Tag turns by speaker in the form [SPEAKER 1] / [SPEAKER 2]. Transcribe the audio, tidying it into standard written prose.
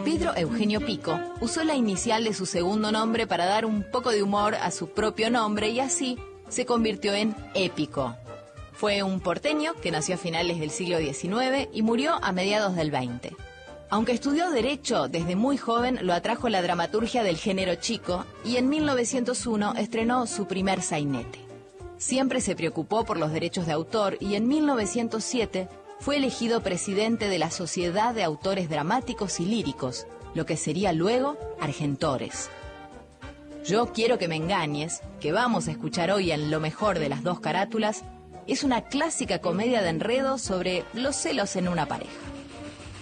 [SPEAKER 1] Pedro Eugenio Pico usó la inicial de su segundo nombre para dar un poco de humor a su propio nombre y así se convirtió en Épico. Fue un porteño que nació a finales del siglo XIX y murió a mediados del XX. Aunque estudió Derecho desde muy joven, lo atrajo la dramaturgia del género chico y en 1901 estrenó su primer sainete. Siempre se preocupó por los derechos de autor y en 1907 fue elegido presidente de la Sociedad de Autores Dramáticos y Líricos, lo que sería luego Argentores. Yo quiero que me engañes, que vamos a escuchar hoy en Lo mejor de las dos carátulas, es una clásica comedia de enredo sobre los celos en una pareja.